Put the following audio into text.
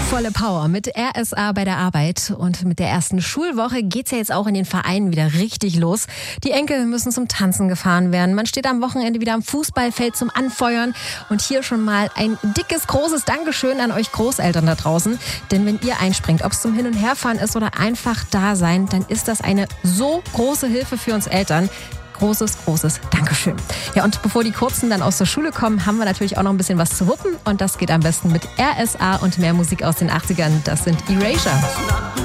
Volle Power mit RSA bei der Arbeit. Und mit der ersten Schulwoche geht's ja jetzt auch in den Vereinen wieder richtig los. Die Enkel müssen zum Tanzen gefahren werden. Man steht am Wochenende wieder am Fußballfeld zum Anfeuern. Und hier schon mal ein dickes, großes Dankeschön an euch Großeltern da draußen. Denn wenn ihr einspringt, ob es zum Hin- und Herfahren ist oder einfach da sein, dann ist das eine so große Hilfe für uns Eltern. Großes Dankeschön. Ja, und bevor die Kurzen dann aus der Schule kommen, haben wir natürlich auch noch ein bisschen was zu wuppen. Und das geht am besten mit RSA und mehr Musik aus den 80ern. Das sind Erasure.